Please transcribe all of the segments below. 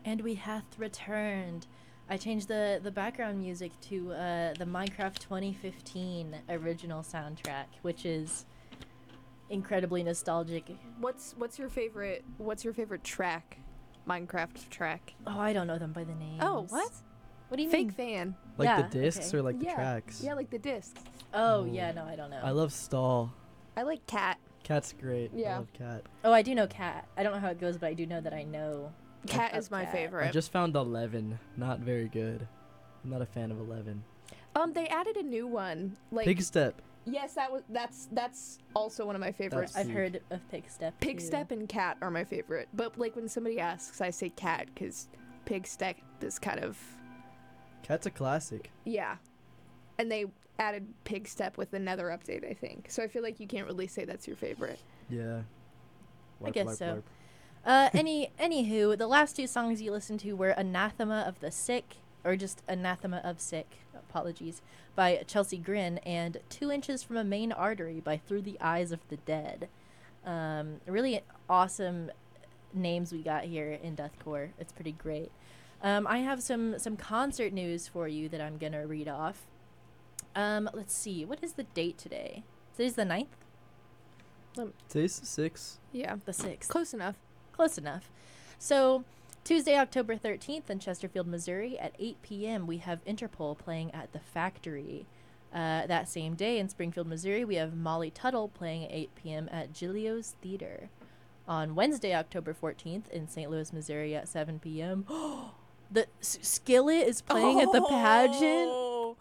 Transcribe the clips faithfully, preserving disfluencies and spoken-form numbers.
And we hath returned. I changed the, the background music to uh, the Minecraft twenty fifteen original soundtrack, which is incredibly nostalgic. What's what's your favorite what's your favorite track? Minecraft track. Oh, I don't know them by the names. Oh, what? What do you Fake mean? fan. Like Yeah, the discs okay. or like yeah. the tracks? Yeah, like the discs. Oh, Oh. yeah, no, I don't know. I love Stall. I like Cat. Cat's great. Yeah. I love Cat. Oh, I do know Cat. I don't know how it goes, but I do know that I know. Cat Of is my Cat. favorite. I just found eleven. Not very good. I'm not a fan of eleven. um they added a new one. Like Pig Step. Yes, that was that's that's also one of my favorites. That's- I've heard of Pigstep. Pig too. Step and Cat are my favorite. But like when somebody asks, I say Cat because Pig Step is kind of Cat's a classic. yeah. And they added Pig Step with another update, I think. So I feel like you can't really say that's your favorite. Yeah. I guess so. Uh, any anywho, the last two songs you listened to were "Anathema of the Sick" or just "Anathema of Sick." Apologies, by Chelsea Grin, and Two Inches from a Main Artery" by Through the Eyes of the Dead. Um, really awesome names we got here in deathcore. It's pretty great. Um, I have some some concert news for you that I'm gonna read off. Um, let's see, what is the date today? Today's the ninth, Today's the sixth. Yeah. the sixth. Close enough. Close enough. So, Tuesday, October thirteenth in Chesterfield, Missouri at eight p.m. we have Interpol playing at the Factory. Uh, that same day in Springfield, Missouri, we have Molly Tuttle playing at eight p.m. at Gilio's Theater. On Wednesday, October fourteenth in Saint Louis, Missouri at seven p.m. the S- Skillet is playing at the pageant. Oh.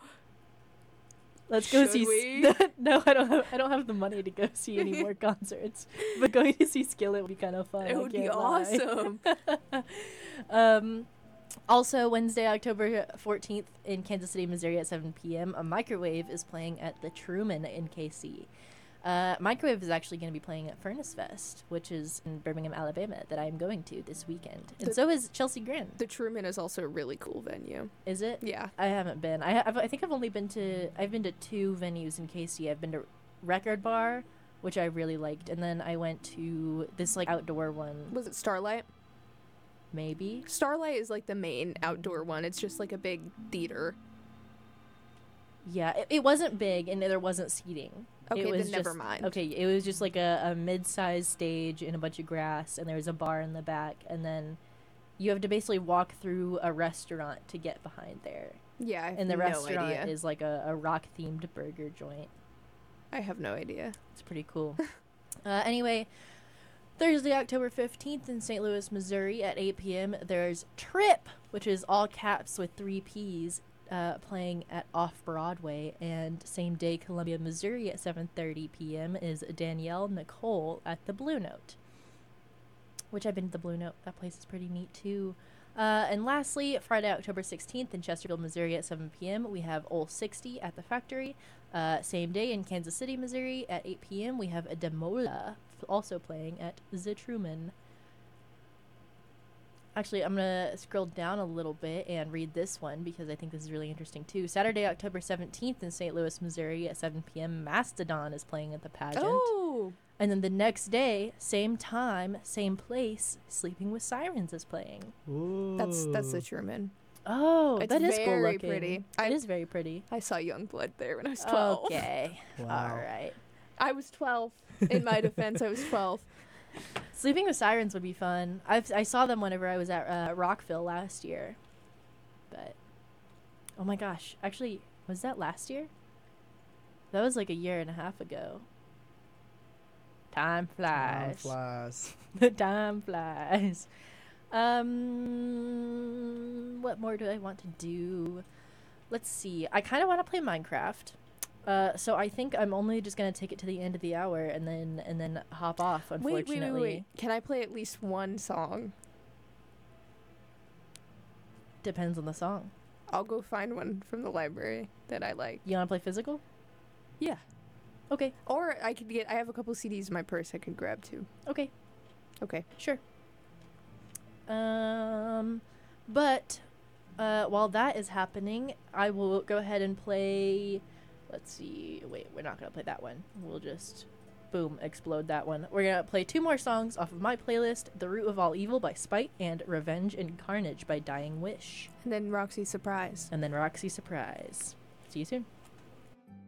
Let's go Should see. we? S- no, I don't. Have, I don't have the money to go see any more concerts. But going to see Skillet would be kind of fun. It I would be can't lie. awesome. um, also, Wednesday, October fourteenth in Kansas City, Missouri at seven p.m. a Microwave is playing at the Truman in K C. Uh, Microwave is actually going to be playing at Furnace Fest, which is in Birmingham, Alabama, that I'm going to this weekend. And The- so is Chelsea Grin. The Truman is also a really cool venue. Is it? Yeah. I haven't been. I have. I think I've only been to. I've been to two venues in K C. I've been to Record Bar, which I really liked, and then I went to this like outdoor one. Was it Starlight? Maybe. Starlight is like the main outdoor one. It's just like a big theater. Yeah, it, it wasn't big, and there wasn't seating. Okay, it was then never just- mind. Okay, it was just like a, a mid-sized stage and a bunch of grass, and there was a bar in the back, and then you have to basically walk through a restaurant to get behind there. Yeah, I have And the no restaurant idea. is like a, a rock-themed burger joint. I have no idea. It's pretty cool. uh, anyway, Thursday, October fifteenth in Saint Louis, Missouri at eight p.m. there's Trip, which is all caps with three P's, uh, playing at Off-Broadway. And same day, Columbia, Missouri at seven thirty p.m. is Danielle Nicole at the Blue Note, which I've been to the Blue Note. That place is pretty neat too. Uh, and lastly, Friday, October sixteenth in Chesterfield, Missouri at seven p.m. we have Ol sixty at the Factory. Uh, same day in Kansas City, Missouri at eight p.m. we have Demola f- also playing at The Truman. Actually, I'm going to scroll down a little bit and read this one because I think this is really interesting too. Saturday, October seventeenth in Saint Louis, Missouri at seven p.m. Mastodon is playing at the pageant. Oh, And then the next day, same time, same place, Sleeping with Sirens is playing. Ooh. that's that's the Truman. Oh, It's that is cool very looking. pretty. It I- is very pretty. I saw Youngblood there when I was twelve. Okay. Wow. All right. I was twelve. In my defense, I was twelve. Sleeping with Sirens would be fun. I've, I saw them whenever I was at uh, Rockville last year. But, oh my gosh. Actually, was that last year? That was like a year and a half ago. Time Time flies. flies. Time flies. Um, what more do I want to do? Let's see. I kind of want to play Minecraft. Uh, so I think I'm only just gonna take it to the end of the hour and then and then hop off. Wait, Unfortunately, wait, wait, wait. Can I play at least one song? depends on the song. I'll go find one from the library that I like. You wanna play physical? Yeah. Okay. Or I could get. I have a couple C Ds in my purse. I could grab too. Okay. Okay. Sure. Um, but uh, while that is happening, I will go ahead and play. Let's see. Wait, we're not gonna play that one. We'll just Boom, explode that one. We're gonna play two more songs off of my playlist: The Root of All Evil by Spite and Revenge and Carnage by Dying Wish. And then Roxy Surprise. And then Roxy Surprise. See you soon.